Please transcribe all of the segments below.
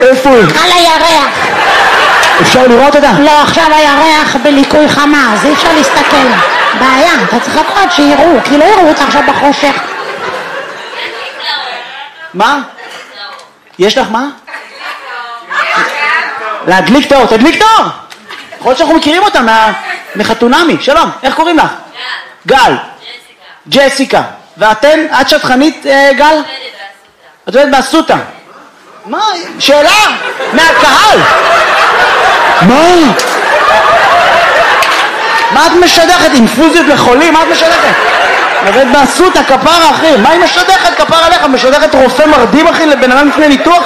איפה היא? על הירח. אפשר לראות אותה? לא, עכשיו הירח בליקוי חמה, אז אי אפשר להסתכל. בעיה, אתה צריך לקרות שיראו, כי לא יראו אותה עכשיו בחושך. מה? יש לך מה? להדליק תאור, תדליק תאור! יכול להיות שאנחנו מכירים אותה מחתונמי. שלום, איך קוראים לך? גל. ג'סיקה. ואתן? את שטחנית, גל? את עובדת באסותא. מה? שאלה? מהקהל? מה? מה את משדכת? אינפוזיות לחולים? מה את משדכת? עובדת באסותא, כפרה אחי. מה היא משדכת? כפרה עליך. משדכת רופא מרדים אחי לבן אדם לפני ניתוח?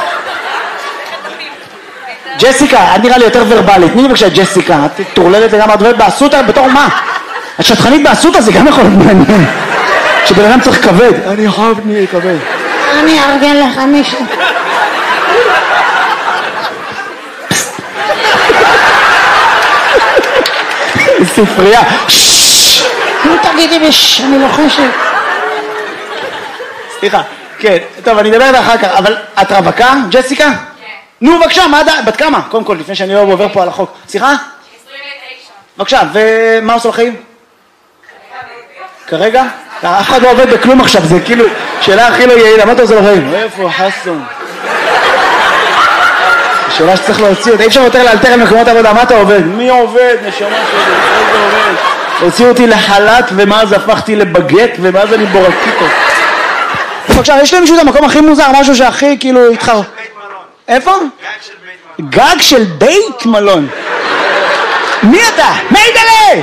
ג'סיקה, את נראה לי יותר ורבלית. תני לי בבקשה ג'סיקה. את טורללת לגמרי, את עובדת באסותא בתור מה? את שטחנית באסותא, זה גם יכול להיות מעניין. שבן אדם צריך כבד. אני חייב נהיה כבד. אני ארגן לך מישהו. ספרייה. נו תגידי בש, אני לוחשת. סליחה, כן, טוב אני אדבר אחר כך, אבל את רווקה, ג'סיקה? כן. נו בבקשה, בת כמה? קודם כל, לפני שאני לא עובר פה על החוק. סליחה? 29. בבקשה, ומה עושה לחיים? כרגע? אף אחד לא עובד בכלום עכשיו, זה כאילו שאלה הכי לא יעילה, מה אתה עושה לחיים? איפה חסון? שאלה שצריך להוציא אותה, אי אפשר יותר לאלתר על מקומות עבודה, מה אתה עובד? מי עובד? נשמה שלי, איזה עובד? הוציאו אותי לחל"ת ומאז הפכתי לבגט ומאז אני בורקיטו. בבקשה, יש למישהו את המקום הכי מוזר, משהו שהכי כאילו התחר... איפה? גג של בית מלון. מי אתה? מיידלה!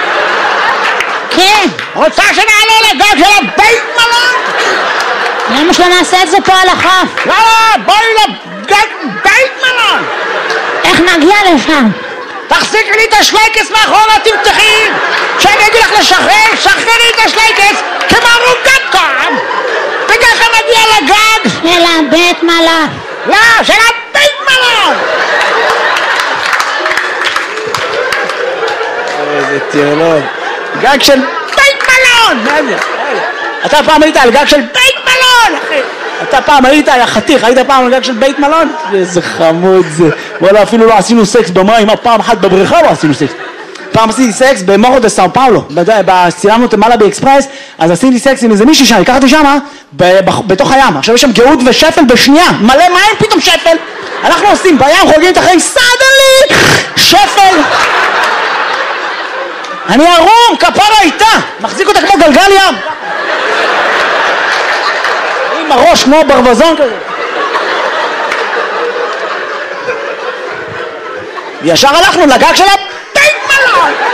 כן. רוצה שנעלה לגג של הבית מלון? למה שלא נעשה את זה פה על החוף? לא, בואי לגג בית מלון! איך נגיע לשם? תחזיקי לי את השלייקס מאחורה, תמתחי! כשאני אגיד לך לשחרר, שחררי את השלייקס כמו רוגטקום! וככה נגיע לגג של הבית מלון. לא, של הבית מלון! איזה טיולון. גג של בית מלון! אתה פעם היית על גג של בית מלון, אחי! אתה פעם היית, יא חתיך, היית פעם על גג של בית מלון? איזה חמוד זה. וואלה, אפילו לא עשינו סקס במים, פעם אחת בבריכה לא עשינו סקס. פעם עשיתי סקס במורו דה סאו פאולו, צילמנו את מלאבי אקספרס, אז עשיתי סקס עם איזה מישהי שאני לקחתי שמה, בתוך הים. עכשיו יש שם גאות ושפל בשנייה, מלא מים פתאום שפל. אנחנו עושים בים, חוגגים את החיים, סדלי, שפל. אני ערום, כפרה איתה, מחזיק אותה כמו גלגל ים. עם הראש כמו ברווזון כזה. ישר הלכנו לגג של הבית מלון.